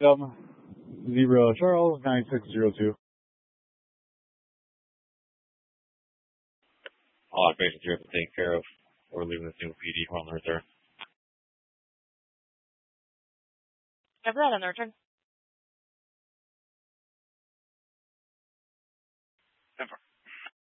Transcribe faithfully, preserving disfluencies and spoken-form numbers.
Um, Zebra Charles, nine six zero two. All operations here to take care of. We're leaving the single P D on the return. After that, on the return.